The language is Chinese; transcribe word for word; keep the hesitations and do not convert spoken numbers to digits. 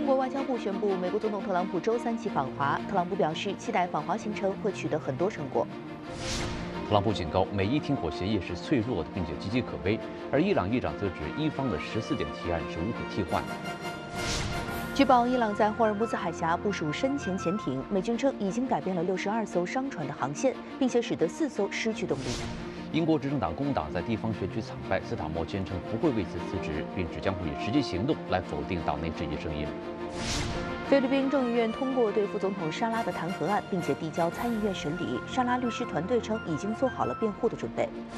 国外交部宣布，美国总统特朗普周三起访华。特朗普表示，期待访华行程会取得很多成果。 特朗普警告，美伊停火协议是脆弱的，并且岌岌可危。而伊朗议长则指，伊方的十四点提案是无可替换的。 据报，伊朗在霍尔木兹海峡部署深潜潜艇，美军称已经改变了六十二艘商船的航线，并且使得四艘失去动力。 英国执政党工党在地方选举惨败，斯塔默坚称不会为此辞职，并指将会以实际行动来否定党内质疑声音。 菲律宾众议院通过对副总统沙拉的弹劾案，并且递交参议院审理。沙拉律师团队称已经做好了辩护的准备。